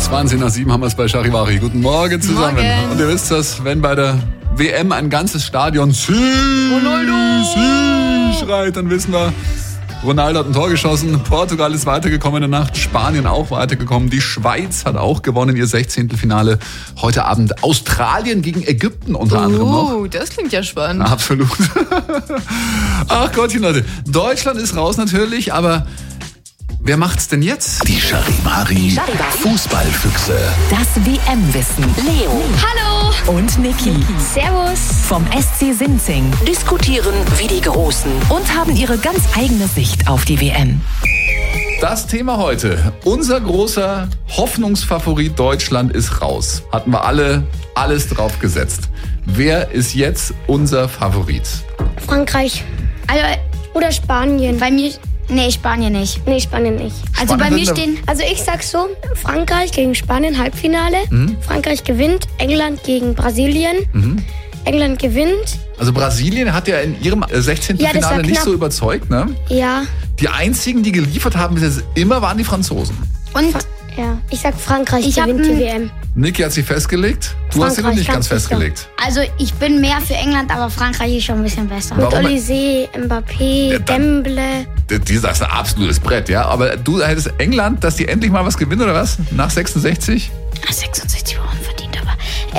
20:20 haben wir es bei Charivari. Guten Morgen zusammen. Morgen. Und ihr wisst das, wenn bei der WM ein ganzes Stadion Ronaldo schreit, dann wissen wir, Ronaldo hat ein Tor geschossen, Portugal ist weitergekommen in der Nacht, Spanien auch weitergekommen, die Schweiz hat auch gewonnen, ihr 16. Finale. Heute Abend Australien gegen Ägypten unter anderem noch. Das klingt ja spannend. Absolut. Ach Gottchen, Leute. Deutschland ist raus natürlich, aber wer macht's denn jetzt? Die Charivari Fußballfüchse. Das WM-Wissen. Leo Hallo und Niki Servus. vom SC Sinzing diskutieren wie die Großen und haben ihre ganz eigene Sicht auf die WM. Das Thema heute. Unser großer Hoffnungsfavorit Deutschland ist raus. Hatten wir alle alles drauf gesetzt. Wer ist jetzt unser Favorit? Frankreich. Also, oder Spanien. Bei mir, nee, Spanien nicht. Nee, Spanien nicht. Also bei mir stehen, Also ich sag so, Frankreich gegen Spanien, Halbfinale. Frankreich gewinnt, England gegen Brasilien. England gewinnt. Also Brasilien hat ja in ihrem 16. Ja, das war Finale nicht knapp. so überzeugt, ne? Ja, Die einzigen, die geliefert haben bis jetzt immer, waren die Franzosen. und ja. Ich sag Frankreich Ich hab gewinnt die ein- WM. Niki hat sich festgelegt. Du hast sie noch Frankreich, nicht ganz ganz sicher. festgelegt. also ich bin mehr für England, aber Frankreich ist schon ein bisschen besser. Mit Warum? Olysée, Mbappé, Ja, dann- Demble. Das ist ein absolutes Brett, ja. Aber du hättest England, dass die endlich mal was gewinnen, oder was? Nach 66? 66 Wochen verdient, aber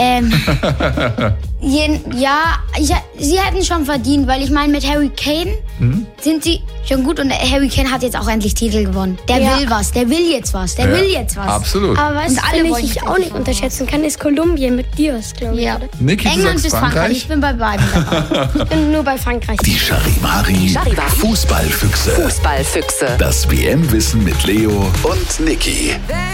sie hätten schon verdient, weil ich meine, mit Harry Kane sind sie schon gut und Harry Kane hat jetzt auch endlich Titel gewonnen. Der Ja. will was, der will jetzt was, der Ja, will jetzt was. Absolut. Aber was Und alle wollen ich jetzt auch nicht endlich unterschätzen kann, ist Kolumbien mit Dios, glaube ich. Ja. oder? Niki, du England sagst bis Frankreich, ich bin bei beiden dabei. Ich bin nur bei Frankreich. Die Charivari Fußballfüchse. Fußballfüchse. Das WM-Wissen mit Leo und Niki.